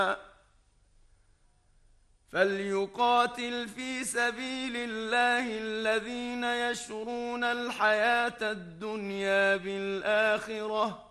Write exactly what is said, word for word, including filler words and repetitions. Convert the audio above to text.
فليقاتل في سبيل الله الذين يشرون الحياة الدنيا بالآخرة